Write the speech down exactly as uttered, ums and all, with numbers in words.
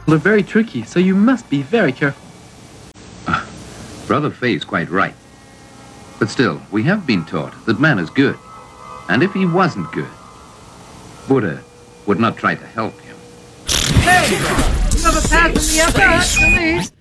They're very tricky, so you must be very careful. Uh, Brother Fay's quite right. But still, we have been taught that man is good. And if he wasn't good, Buddha would not try to help him. Hey! You have a pass in the upper, to me!